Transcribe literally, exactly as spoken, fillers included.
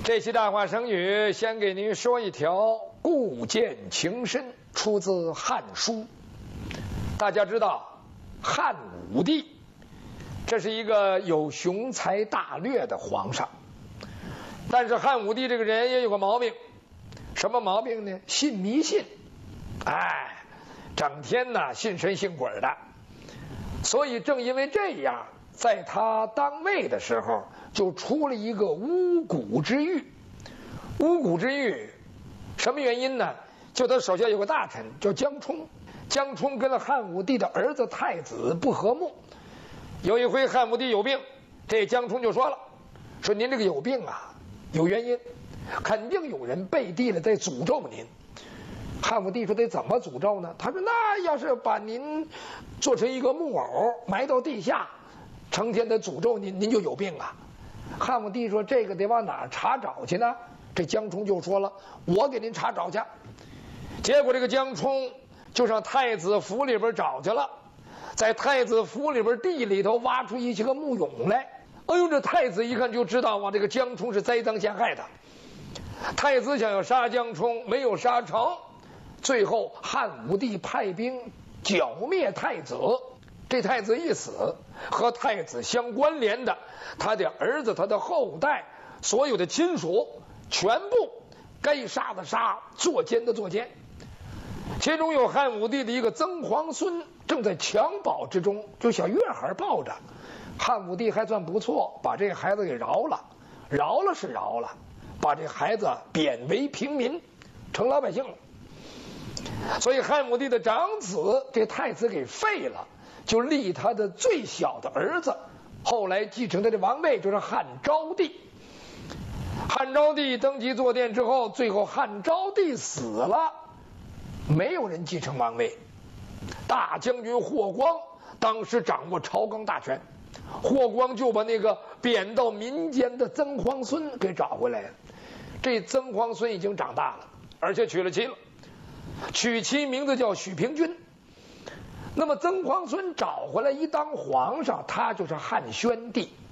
这期大话成语，先给您说一条“故见情深”，出自《汉书》。大家知道，汉武帝这是一个有雄才大略的皇上，但是汉武帝这个人也有个毛病，什么毛病呢？信迷信，哎，整天呢信神信鬼的。所以正因为这样，在他当位的时候，就出了一个巫蛊之狱。巫蛊之狱，什么原因呢？就他手下有个大臣叫江充，江充跟了汉武帝的儿子太子不和睦。有一回汉武帝有病，这江充就说了，说您这个有病啊，有原因，肯定有人背地里在诅咒您。汉武帝说得怎么诅咒呢？他说那要是把您做成一个木偶埋到地下，成天的诅咒您，您就有病啊。汉武帝说这个得往哪儿查找去呢？这江充就说了，我给您查找去。结果这个江充就上太子府里边找去了，在太子府里边地里头挖出一些个木俑来。哎呦，这太子一看就知道啊，这个江充是栽赃陷害的。太子想要杀江充，没有杀成，最后汉武帝派兵剿灭太子。这太子一死，和太子相关联的他的儿子、他的后代、所有的亲属，全部该杀的杀，作奸的作奸。其中有汉武帝的一个曾皇孙正在襁褓之中，就小月孩抱着。汉武帝还算不错，把这孩子给饶了，饶了是饶了，把这孩子贬为平民，成老百姓了。所以汉武帝的长子这太子给废了，就立他的最小的儿子，后来继承他的王位，就是汉昭帝。汉昭帝登基坐殿之后，最后汉昭帝死了，没有人继承王位。大将军霍光当时掌握朝纲大权，霍光就把那个贬到民间的曾皇孙给找回来了。这曾皇孙已经长大了，而且娶了妻了，娶妻名字叫许平君。那么曾皇孙找回来一当皇上，他就是汉宣帝。